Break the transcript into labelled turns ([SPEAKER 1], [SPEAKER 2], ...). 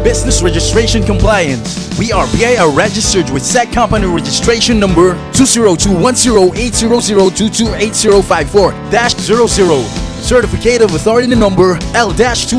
[SPEAKER 1] Business Registration Compliance. We are BIR registered with SEC Company Registration Number 202108002280054-00. Certificate of Authority Number L-2